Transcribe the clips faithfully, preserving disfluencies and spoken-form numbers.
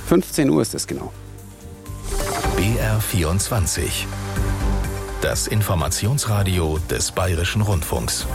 fünfzehn Uhr ist es genau. B R vierundzwanzig. Das Informationsradio des Bayerischen Rundfunks.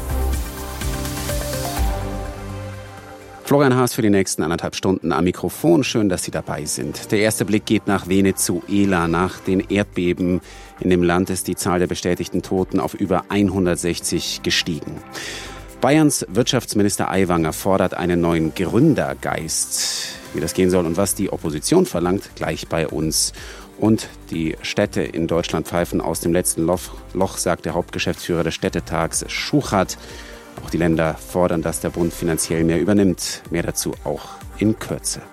Florian Haas für die nächsten anderthalb Stunden am Mikrofon. Schön, dass Sie dabei sind. Der erste Blick geht nach Venezuela. Nach den Erdbeben in dem Land ist die Zahl der bestätigten Toten auf über hundertsechzig gestiegen. Bayerns Wirtschaftsminister Aiwanger fordert einen neuen Gründergeist. Wie das gehen soll und was die Opposition verlangt, gleich bei uns. Und die Städte in Deutschland pfeifen aus dem letzten Loch, Loch sagt der Hauptgeschäftsführer des Städtetags Schuchart. Auch die Länder fordern, dass der Bund finanziell mehr übernimmt. Mehr dazu auch in Kürze.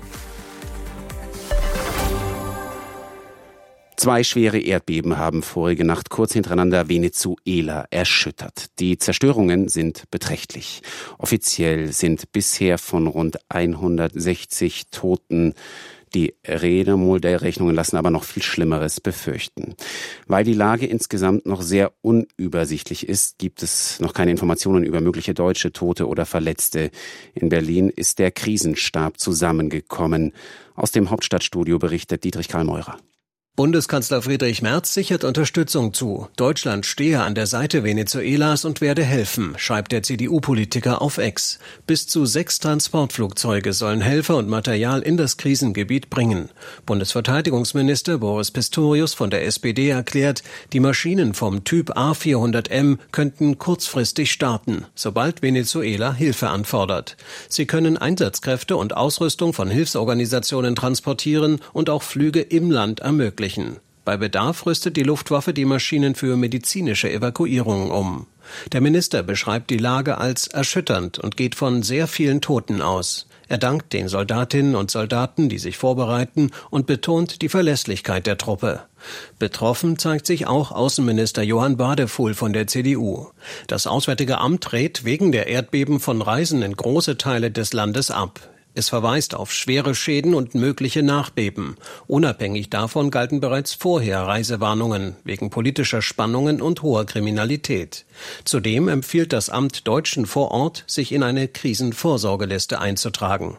Zwei schwere Erdbeben haben vorige Nacht kurz hintereinander Venezuela erschüttert. Die Zerstörungen sind beträchtlich. Offiziell sind bisher von rund hundertsechzig Toten die Rede-Modellrechnungen lassen aber noch viel Schlimmeres befürchten. Weil die Lage insgesamt noch sehr unübersichtlich ist, gibt es noch keine Informationen über mögliche deutsche Tote oder Verletzte. In Berlin ist der Krisenstab zusammengekommen. Aus dem Hauptstadtstudio berichtet Dietrich Karl Meurer. Bundeskanzler Friedrich Merz sichert Unterstützung zu. Deutschland stehe an der Seite Venezuelas und werde helfen, schreibt der C D U-Politiker auf X. Bis zu sechs Transportflugzeuge sollen Helfer und Material in das Krisengebiet bringen. Bundesverteidigungsminister Boris Pistorius von der S P D erklärt, die Maschinen vom Typ A vierhundert M könnten kurzfristig starten, sobald Venezuela Hilfe anfordert. Sie können Einsatzkräfte und Ausrüstung von Hilfsorganisationen transportieren und auch Flüge im Land ermöglichen. Bei Bedarf rüstet die Luftwaffe die Maschinen für medizinische Evakuierungen um. Der Minister beschreibt die Lage als erschütternd und geht von sehr vielen Toten aus. Er dankt den Soldatinnen und Soldaten, die sich vorbereiten, und betont die Verlässlichkeit der Truppe. Betroffen zeigt sich auch Außenminister Johann Badefuhl von der C D U. Das Auswärtige Amt rät wegen der Erdbeben von Reisen in große Teile des Landes ab. Es verweist auf schwere Schäden und mögliche Nachbeben. Unabhängig davon galten bereits vorher Reisewarnungen wegen politischer Spannungen und hoher Kriminalität. Zudem empfiehlt das Amt Deutschen vor Ort, sich in eine Krisenvorsorgeliste einzutragen.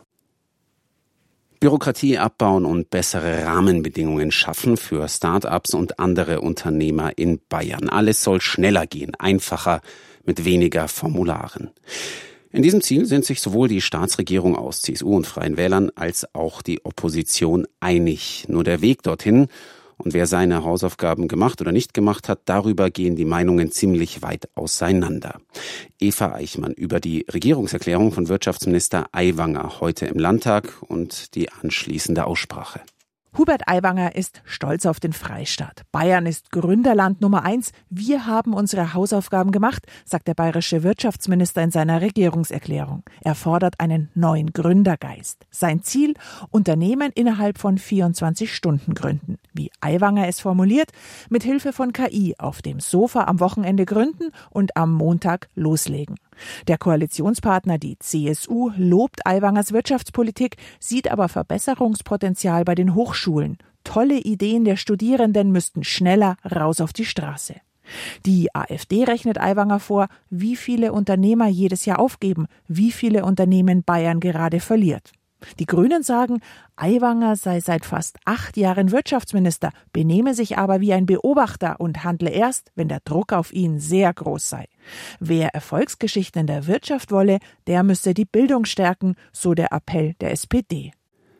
Bürokratie abbauen und bessere Rahmenbedingungen schaffen für Start-ups und andere Unternehmer in Bayern. Alles soll schneller gehen, einfacher, mit weniger Formularen. In diesem Ziel sind sich sowohl die Staatsregierung aus C S U und Freien Wählern als auch die Opposition einig. Nur der Weg dorthin und wer seine Hausaufgaben gemacht oder nicht gemacht hat, darüber gehen die Meinungen ziemlich weit auseinander. Eva Eichmann über die Regierungserklärung von Wirtschaftsminister Aiwanger heute im Landtag und die anschließende Aussprache. Hubert Aiwanger ist stolz auf den Freistaat. Bayern ist Gründerland Nummer eins. Wir haben unsere Hausaufgaben gemacht, sagt der bayerische Wirtschaftsminister in seiner Regierungserklärung. Er fordert einen neuen Gründergeist. Sein Ziel: Unternehmen innerhalb von vierundzwanzig Stunden gründen. Wie Aiwanger es formuliert: mit Hilfe von K I auf dem Sofa am Wochenende gründen und am Montag loslegen. Der Koalitionspartner, die C S U, lobt Aiwangers Wirtschaftspolitik, sieht aber Verbesserungspotenzial bei den Hochschulen. Tolle Ideen der Studierenden müssten schneller raus auf die Straße. Die AfD rechnet Aiwanger vor, wie viele Unternehmer jedes Jahr aufgeben, wie viele Unternehmen Bayern gerade verliert. Die Grünen sagen, Aiwanger sei seit fast acht Jahren Wirtschaftsminister, benehme sich aber wie ein Beobachter und handle erst, wenn der Druck auf ihn sehr groß sei. Wer Erfolgsgeschichten in der Wirtschaft wolle, der müsse die Bildung stärken, so der Appell der S P D.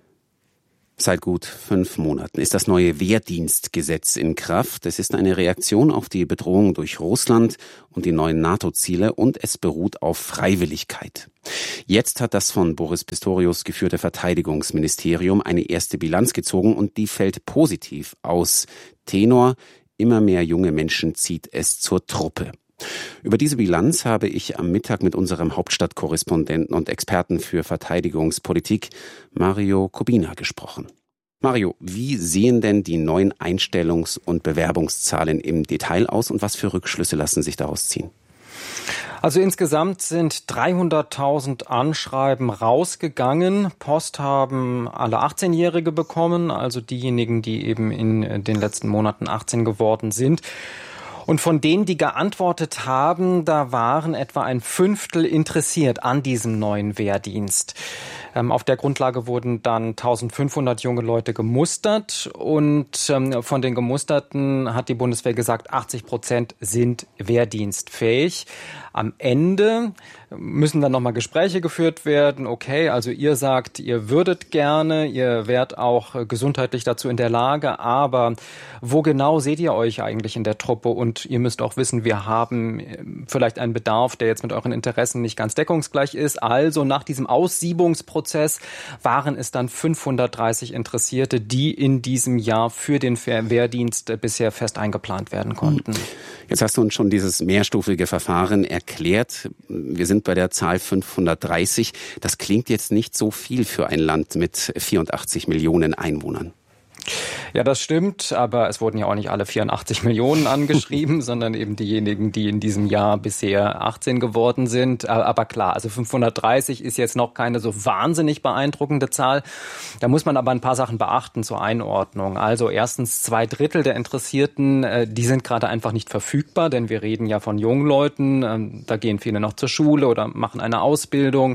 Seit gut fünf Monaten ist das neue Wehrdienstgesetz in Kraft. Es ist eine Reaktion auf die Bedrohung durch Russland und die neuen NATO-Ziele und es beruht auf Freiwilligkeit. Jetzt hat das von Boris Pistorius geführte Verteidigungsministerium eine erste Bilanz gezogen und die fällt positiv aus. Tenor: immer mehr junge Menschen zieht es zur Truppe. Über diese Bilanz habe ich am Mittag mit unserem Hauptstadtkorrespondenten und Experten für Verteidigungspolitik Mario Kubina gesprochen. Mario, wie sehen denn die neuen Einstellungs- und Bewerbungszahlen im Detail aus und was für Rückschlüsse lassen sich daraus ziehen? Also insgesamt sind dreihunderttausend Anschreiben rausgegangen. Post haben alle achtzehnjährige bekommen, also diejenigen, die eben in den letzten Monaten achtzehn geworden sind. Und von denen, die geantwortet haben, da waren etwa ein Fünftel interessiert an diesem neuen Wehrdienst. Ähm, auf der Grundlage wurden dann eintausendfünfhundert junge Leute gemustert und ähm, von den Gemusterten hat die Bundeswehr gesagt, achtzig Prozent sind wehrdienstfähig. Am Ende müssen dann nochmal Gespräche geführt werden. Okay, also ihr sagt, ihr würdet gerne, ihr wärt auch gesundheitlich dazu in der Lage, aber wo genau seht ihr euch eigentlich in der Truppe? Und ihr müsst auch wissen, wir haben vielleicht einen Bedarf, der jetzt mit euren Interessen nicht ganz deckungsgleich ist. Also nach diesem Aussiebungsprozess waren es dann fünfhundertdreißig Interessierte, die in diesem Jahr für den Wehrdienst bisher fest eingeplant werden konnten. Jetzt hast du uns schon dieses mehrstufige Verfahren erklärt. Wir sind bei der Zahl fünfhundertdreißig. Das klingt jetzt nicht so viel für ein Land mit vierundachtzig Millionen Einwohnern. Ja, das stimmt, aber es wurden ja auch nicht alle vierundachtzig Millionen angeschrieben, sondern eben diejenigen, die in diesem Jahr bisher achtzehn geworden sind. Aber klar, also fünfhundertdreißig ist jetzt noch keine so wahnsinnig beeindruckende Zahl. Da muss man aber ein paar Sachen beachten zur Einordnung. Also erstens, zwei Drittel der Interessierten, die sind gerade einfach nicht verfügbar, denn wir reden ja von jungen Leuten. Da gehen viele noch zur Schule oder machen eine Ausbildung.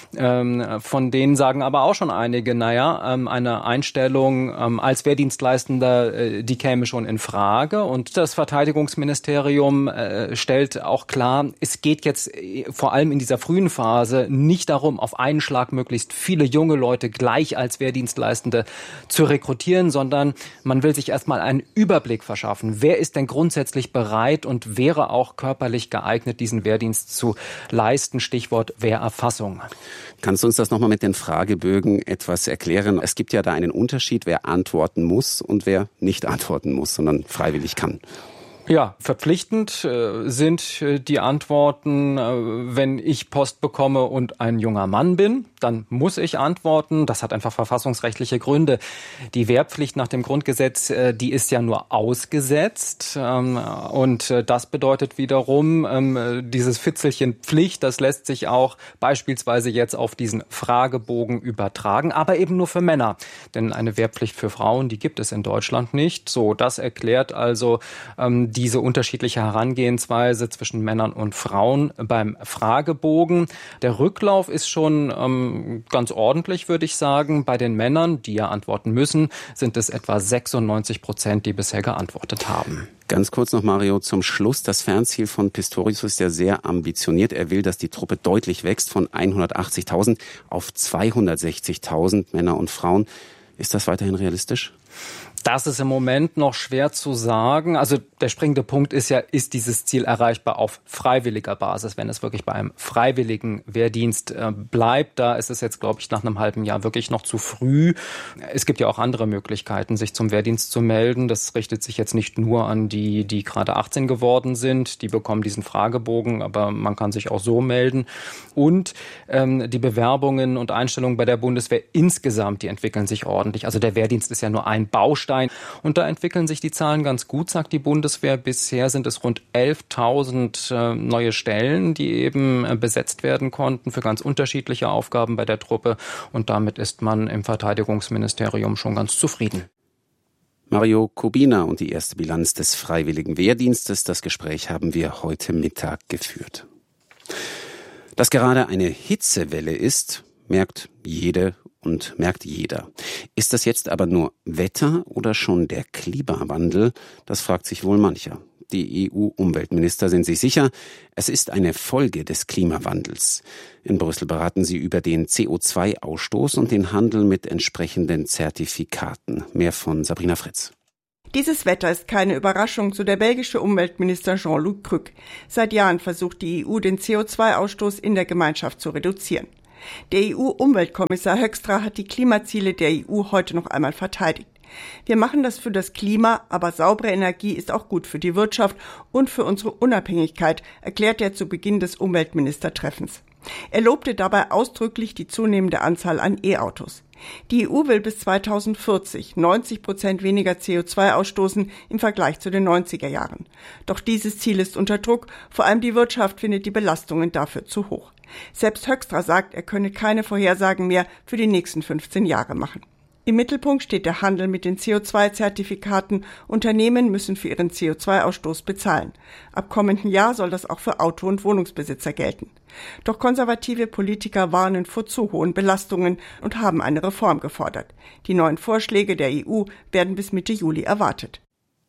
Von denen sagen aber auch schon einige, naja, eine Einstellung als Wehrdienstleistender, die käme schon in Frage. Und das Verteidigungsministerium stellt auch klar, es geht jetzt vor allem in dieser frühen Phase nicht darum, auf einen Schlag möglichst viele junge Leute gleich als Wehrdienstleistende zu rekrutieren, sondern man will sich erstmal einen Überblick verschaffen. Wer ist denn grundsätzlich bereit und wäre auch körperlich geeignet, diesen Wehrdienst zu leisten? Stichwort Wehrerfassung. Kannst du uns das nochmal mit den Fragebögen etwas erklären? Es gibt ja da einen Unterschied, wer antworten muss und wer nicht antworten muss, sondern freiwillig kann. Ja, verpflichtend äh, sind äh, die Antworten, äh, wenn ich Post bekomme und ein junger Mann bin, dann muss ich antworten. Das hat einfach verfassungsrechtliche Gründe. Die Wehrpflicht nach dem Grundgesetz, äh, die ist ja nur ausgesetzt. Ähm, und äh, das bedeutet wiederum, ähm, dieses Fitzelchen Pflicht, das lässt sich auch beispielsweise jetzt auf diesen Fragebogen übertragen, aber eben nur für Männer. Denn eine Wehrpflicht für Frauen, die gibt es in Deutschland nicht. So, das erklärt also ähm, diese unterschiedliche Herangehensweise zwischen Männern und Frauen beim Fragebogen. Der Rücklauf ist schon ähm, ganz ordentlich, würde ich sagen. Bei den Männern, die ja antworten müssen, sind es etwa sechsundneunzig Prozent, die bisher geantwortet haben. Ganz kurz noch, Mario, zum Schluss. Das Fernziel von Pistorius ist ja sehr ambitioniert. Er will, dass die Truppe deutlich wächst von hundertachtzigtausend auf zweihundertsechzigtausend Männer und Frauen. Ist das weiterhin realistisch? Das ist im Moment noch schwer zu sagen. Also der springende Punkt ist ja, ist dieses Ziel erreichbar auf freiwilliger Basis, wenn es wirklich bei einem freiwilligen Wehrdienst äh, bleibt. Da ist es jetzt, glaube ich, nach einem halben Jahr wirklich noch zu früh. Es gibt ja auch andere Möglichkeiten, sich zum Wehrdienst zu melden. Das richtet sich jetzt nicht nur an die, die gerade achtzehn geworden sind. Die bekommen diesen Fragebogen, aber man kann sich auch so melden. Und ähm, die Bewerbungen und Einstellungen bei der Bundeswehr insgesamt, die entwickeln sich ordentlich. Also der Wehrdienst ist ja nur ein Baustein. Und da entwickeln sich die Zahlen ganz gut, sagt die Bundeswehr. Bisher sind es rund elftausend äh, neue Stellen, die eben äh, besetzt werden konnten für ganz unterschiedliche Aufgaben bei der Truppe. Und damit ist man im Verteidigungsministerium schon ganz zufrieden. Mario Kubina und die erste Bilanz des Freiwilligen Wehrdienstes. Das Gespräch haben wir heute Mittag geführt. Dass gerade eine Hitzewelle ist, merkt jede und merkt jeder. Ist das jetzt aber nur Wetter oder schon der Klimawandel? Das fragt sich wohl mancher. Die E U-Umweltminister sind sich sicher, es ist eine Folge des Klimawandels. In Brüssel beraten sie über den C O zwei Ausstoß und den Handel mit entsprechenden Zertifikaten. Mehr von Sabrina Fritz. Dieses Wetter ist keine Überraschung, so der belgische Umweltminister Jean-Luc Krück. Seit Jahren versucht die E U, den C O zwei Ausstoß in der Gemeinschaft zu reduzieren. Der E U-Umweltkommissar Hoekstra hat die Klimaziele der E U heute noch einmal verteidigt. Wir machen das für das Klima, aber saubere Energie ist auch gut für die Wirtschaft und für unsere Unabhängigkeit, erklärt er zu Beginn des Umweltministertreffens. Er lobte dabei ausdrücklich die zunehmende Anzahl an E-Autos. Die E U will bis zweitausendvierzig neunzig Prozent weniger C O zwei ausstoßen im Vergleich zu den neunziger Jahren. Doch dieses Ziel ist unter Druck, vor allem die Wirtschaft findet die Belastungen dafür zu hoch. Selbst Hoekstra sagt, er könne keine Vorhersagen mehr für die nächsten fünfzehn Jahre machen. Im Mittelpunkt steht der Handel mit den C O zwei Zertifikaten. Unternehmen müssen für ihren C O zwei Ausstoß bezahlen. Ab kommenden Jahr soll das auch für Auto- und Wohnungsbesitzer gelten. Doch konservative Politiker warnen vor zu hohen Belastungen und haben eine Reform gefordert. Die neuen Vorschläge der E U werden bis Mitte Juli erwartet.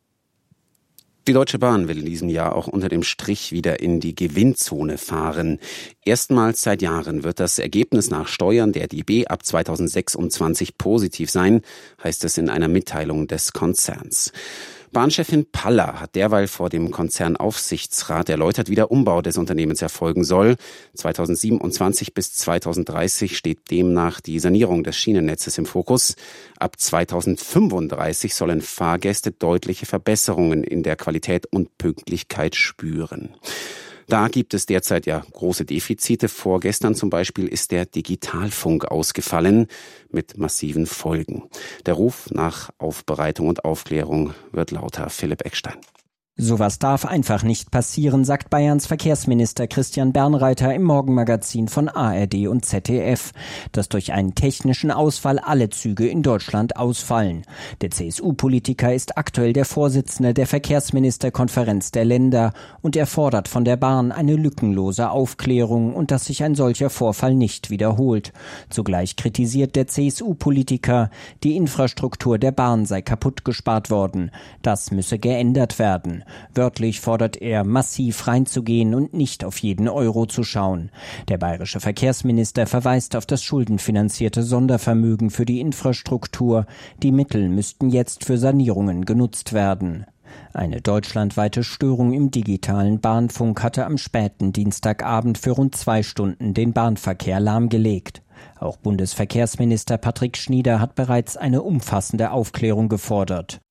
Die Deutsche Bahn will in diesem Jahr auch unter dem Strich wieder in die Gewinnzone fahren. Erstmals seit Jahren wird das Ergebnis nach Steuern der D B ab zweitausendsechsundzwanzig positiv sein, heißt es in einer Mitteilung des Konzerns. Bahnchefin Paller hat derweil vor dem Konzernaufsichtsrat erläutert, wie der Umbau des Unternehmens erfolgen soll. zweitausendsiebenundzwanzig bis zweitausenddreißig steht demnach die Sanierung des Schienennetzes im Fokus. Ab zweitausendfünfunddreißig sollen Fahrgäste deutliche Verbesserungen in der Qualität und Pünktlichkeit spüren. Da gibt es derzeit ja große Defizite. Vorgestern zum Beispiel ist der Digitalfunk ausgefallen mit massiven Folgen. Der Ruf nach Aufbereitung und Aufklärung wird lauter. Philipp Eckstein. Sowas darf einfach nicht passieren, sagt Bayerns Verkehrsminister Christian Bernreiter im Morgenmagazin von A R D und Z D F, dass durch einen technischen Ausfall alle Züge in Deutschland ausfallen. Der C S U-Politiker ist aktuell der Vorsitzende der Verkehrsministerkonferenz der Länder und er fordert von der Bahn eine lückenlose Aufklärung und dass sich ein solcher Vorfall nicht wiederholt. Zugleich kritisiert der C S U-Politiker, die Infrastruktur der Bahn sei kaputt gespart worden. Das müsse geändert werden. Wörtlich fordert er, massiv reinzugehen und nicht auf jeden Euro zu schauen. Der bayerische Verkehrsminister verweist auf das schuldenfinanzierte Sondervermögen für die Infrastruktur. Die Mittel müssten jetzt für Sanierungen genutzt werden. Eine deutschlandweite Störung im digitalen Bahnfunk hatte am späten Dienstagabend für rund zwei Stunden den Bahnverkehr lahmgelegt. Auch Bundesverkehrsminister Patrick Schnieder hat bereits eine umfassende Aufklärung gefordert.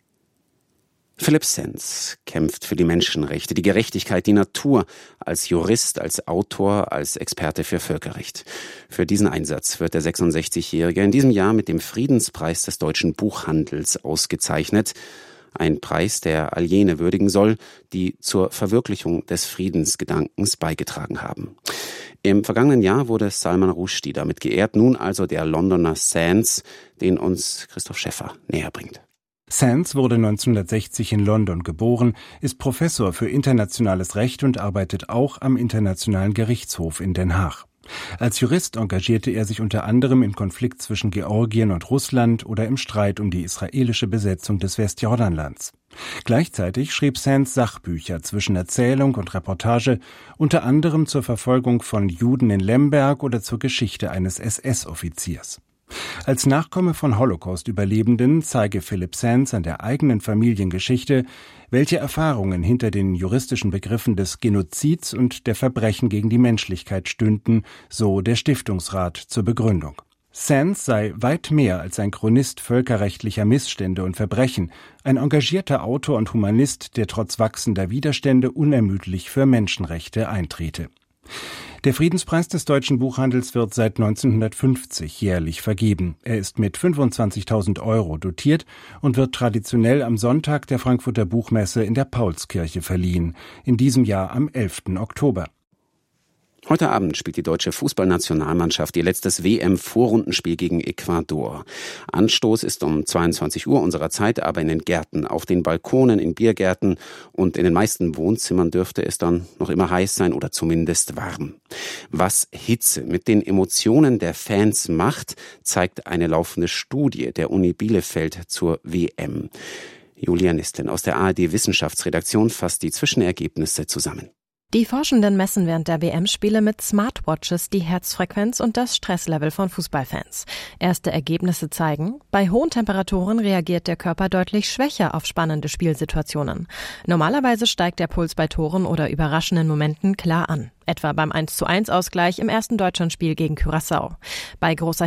Philipp Sens kämpft für die Menschenrechte, die Gerechtigkeit, die Natur, als Jurist, als Autor, als Experte für Völkerrecht. Für diesen Einsatz wird der sechsundsechzigjährige in diesem Jahr mit dem Friedenspreis des deutschen Buchhandels ausgezeichnet. Ein Preis, der all jene würdigen soll, die zur Verwirklichung des Friedensgedankens beigetragen haben. Im vergangenen Jahr wurde Salman Rushdie damit geehrt, nun also der Londoner Sens, den uns Christoph Schäffer näher bringt. Sens wurde neunzehnhundertsechzig in London geboren, ist Professor für internationales Recht und arbeitet auch am Internationalen Gerichtshof in Den Haag. Als Jurist engagierte er sich unter anderem im Konflikt zwischen Georgien und Russland oder im Streit um die israelische Besetzung des Westjordanlands. Gleichzeitig schrieb Sens Sachbücher zwischen Erzählung und Reportage, unter anderem zur Verfolgung von Juden in Lemberg oder zur Geschichte eines S S-Offiziers. Als Nachkomme von Holocaust-Überlebenden zeige Philipp Sens an der eigenen Familiengeschichte, welche Erfahrungen hinter den juristischen Begriffen des Genozids und der Verbrechen gegen die Menschlichkeit stünden, so der Stiftungsrat zur Begründung. Sens sei weit mehr als ein Chronist völkerrechtlicher Missstände und Verbrechen, ein engagierter Autor und Humanist, der trotz wachsender Widerstände unermüdlich für Menschenrechte eintrete. Der Friedenspreis des deutschen Buchhandels wird seit neunzehnhundertfünfzig jährlich vergeben. Er ist mit fünfundzwanzigtausend Euro dotiert und wird traditionell am Sonntag der Frankfurter Buchmesse in der Paulskirche verliehen, in diesem Jahr am elften Oktober. Heute Abend spielt die deutsche Fußballnationalmannschaft ihr letztes W M-Vorrundenspiel gegen Ecuador. Anstoß ist um zweiundzwanzig Uhr unserer Zeit, aber in den Gärten, auf den Balkonen, in Biergärten und in den meisten Wohnzimmern dürfte es dann noch immer heiß sein oder zumindest warm. Was Hitze mit den Emotionen der Fans macht, zeigt eine laufende Studie der Uni Bielefeld zur W M. Julia Nisteln aus der A R D-Wissenschaftsredaktion fasst die Zwischenergebnisse zusammen. Die Forschenden messen während der W M-Spiele mit Smartwatches die Herzfrequenz und das Stresslevel von Fußballfans. Erste Ergebnisse zeigen, bei hohen Temperaturen reagiert der Körper deutlich schwächer auf spannende Spielsituationen. Normalerweise steigt der Puls bei Toren oder überraschenden Momenten klar an. Etwa beim eins zu eins Ausgleich im ersten Deutschlandspiel gegen Curaçao. Bei großer